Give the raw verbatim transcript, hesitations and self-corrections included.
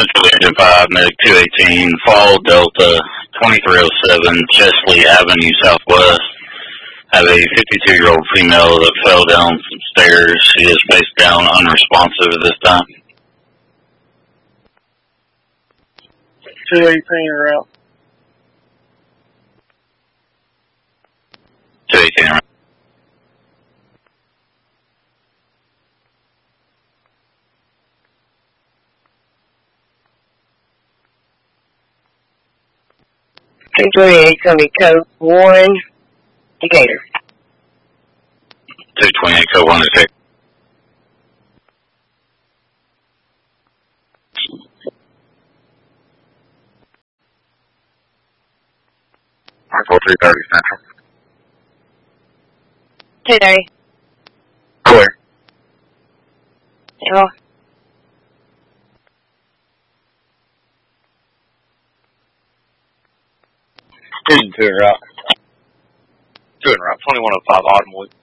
Central Engine five, Medic two eighteen, Fall Delta twenty-three oh seven, Chesley Avenue Southwest. Have a fifty-two-year-old female that fell down some stairs. She is face down, unresponsive at this time. two eighteen route. two eighteen route. two twenty-eight, going to be code one, Decatur. two twenty-eight, code one, Decatur. four three thirty Central. two thirty. Clear. Yeah. Two in route. Two in route. twenty-one oh five Autumn Wood.